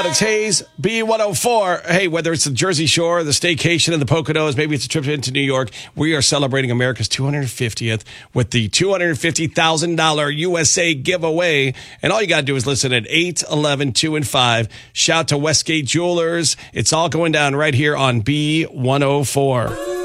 out. It's Hayes, B104. Hey, whether it's the Jersey Shore, the staycation in the Poconos, maybe it's a trip into New York, we are celebrating America's 250th with the $250,000 USA giveaway. And all you got to do is listen at 8, 11, 2, and 5. Shout to Westgate Jewelers. It's all going down right here on B104.